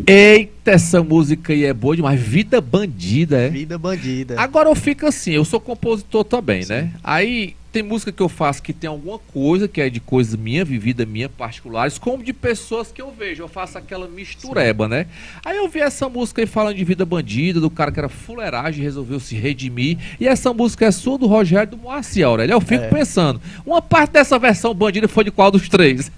Eita, essa música aí é boa demais. Vida Bandida, é? Vida Bandida. Agora eu fico assim, eu sou compositor também, né? Aí tem música que eu faço que tem alguma coisa que é de coisas minha, vivida minha, particulares, como de pessoas que eu vejo. Eu faço aquela mistureba, né? Aí eu vi essa música aí falando de vida bandida, do cara que era fuleiragem, resolveu se redimir. E essa música é sua, do Rogério, do Moacir, Aurélio. Eu fico pensando, uma parte dessa versão bandida foi de qual dos três?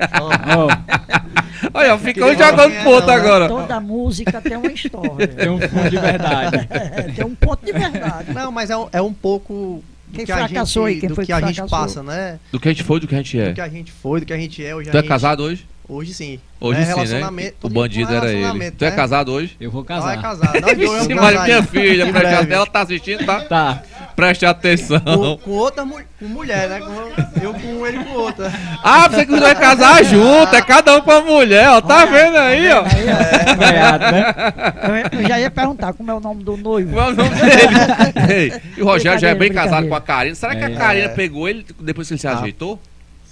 Olha, fica um jogando ponto agora. Toda música tem uma história. Tem um fundo de verdade. Tem um ponto de verdade. Não, mas é um pouco Quem fracassou aí? Quem do foi que que a gente fracassou? passa, né? Do que a gente foi, do que a gente é. Do que a gente foi, do que a gente é. Hoje Tu é casado hoje? Hoje sim. Hoje sim, né? Relacionamento, O bandido era ele. Tu é casado hoje? Eu vou Ela é casar. casada. Nós dois Vixe, vamos Maria, casar minha aí. filha, Em preste breve. atenção, ela tá assistindo, tá? Tá. Preste atenção. Com outra com mulher, né? Eu com ele com outra. Ah, você que vai casar junto, é cada um com a mulher, ó. Tá vendo aí, ó? Ganhado, né? Eu já ia perguntar como é o nome do noivo. Qual é o nome dele? Ei, e o Rogério já é bem Brincadeira, casado com a Karina. Será que a É. Karina pegou ele depois que ele se ajeitou?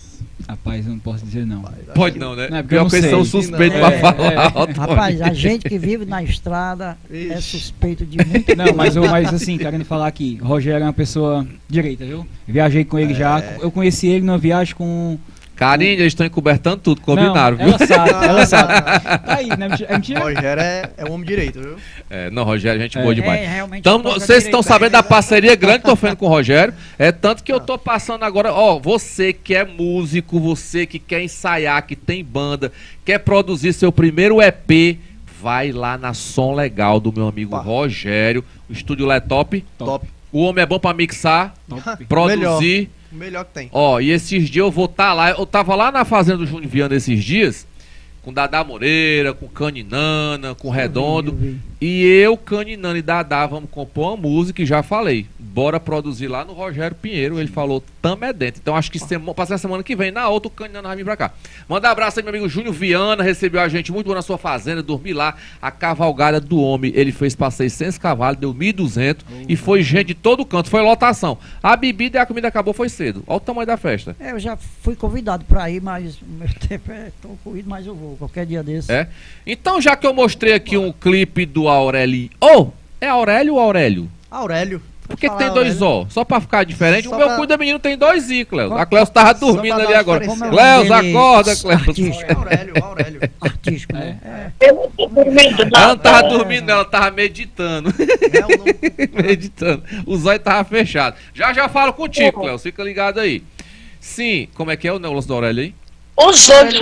Rapaz, eu não posso dizer não. Pode não, né? Não, é porque Pior eu não que eles são sei. suspeitos Não. pra falar. ó, Rapaz, a gente que vive na estrada é Ixi. suspeito de muita Não, mas assim, querendo falar aqui, Rogério é uma pessoa direita, viu? Viajei com ele já. Eu conheci ele numa viagem com... Karina, eles estão encobertando tudo, combinaram, Não, viu? ela sabe, ela sabe. Não. Tá aí, né? É mentira? Rogério é um homem direito, viu? É, não, Rogério, gente boa demais. realmente. Então, toca vocês estão direito. sabendo da parceria grande que eu tô fazendo com o Rogério. É tanto que eu tô passando agora, ó, você que é músico, você que quer ensaiar, que tem banda, quer produzir seu primeiro EP, vai lá na Som Legal do meu amigo Opa. Rogério. O estúdio lá é top. Top. O homem é bom pra mixar, Top. produzir. O melhor que tem. Ó, e esses dias eu vou estar lá. Eu tava lá na fazenda do Júnior Viana esses dias, com Dadá Moreira, com Caninana, com Redondo. Eu vi. E eu, Caninana e Dadá vamos compor uma música e já falei. Bora produzir lá no Rogério Pinheiro. Ele falou, tamo é dentro. Então acho que passar a semana que vem, na outra, o Caninana vai vir pra cá. Manda um abraço aí, meu amigo Júnior Viana. Recebeu a gente muito bom na sua fazenda. Dormi lá. A cavalgada do homem. Ele fez pra 600 cavalos, deu 1.200. E foi gente de todo canto. Foi lotação. A bebida e a comida acabou, foi cedo. Olha o tamanho da festa. Eu já fui convidado pra ir, mas o meu tempo é tão corrido, mas eu vou. Qualquer dia desse. É? Então, já que eu mostrei aqui um clipe do Aurélio. Oh, é Aurélio ou Aurélio? Aurélio. Por que tem dois O? Só pra ficar diferente? Só O meu pra- cuida menino tem dois I, Cleus. A Cleus tava Só dormindo pra ali dar agora. diferença. Cleus, Como é o nome dele? acorda, Cleus. Artístico. Aurélio. Artístico, né? É. Ela não tava dormindo, ela tava meditando. É o nome. Meditando. O zóio tava fechado. Já já falo contigo, Cleus. Fica ligado aí. Sim, como é que é o negócio do Aurélio aí? Os outros